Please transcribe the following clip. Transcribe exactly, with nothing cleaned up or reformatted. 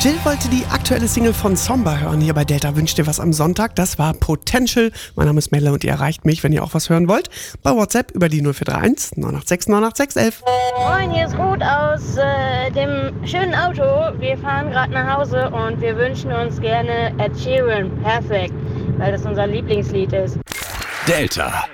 Jill wollte die aktuelle Single von Somba hören. Hier bei Delta wünscht ihr was am Sonntag. Das war Potential. Mein Name ist Melle und ihr erreicht mich, wenn ihr auch was hören wollt, bei WhatsApp über die null vier drei eins neun acht sechs neun acht sechs eins eins. Moin, hier ist Ruth aus äh, dem schönen Auto. Wir fahren gerade nach Hause und wir wünschen uns gerne Ed Sheeran. Perfekt, weil das unser Lieblingslied ist. Delta.